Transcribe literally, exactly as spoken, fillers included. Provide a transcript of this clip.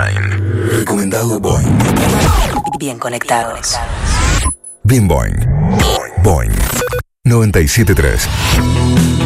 nueve. Recomendado Boing. Bien conectados. Bien Boing. Boing noventa y siete punto tres.